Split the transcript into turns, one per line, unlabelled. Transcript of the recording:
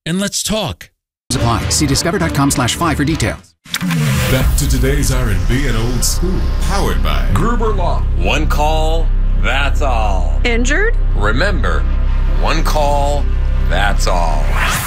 and let's talk.
Apply. See discover.com/5 for details.
Back to today's R&B and old school. Powered by Gruber Law.
One call, that's all.
Injured?
Remember, one call, that's all.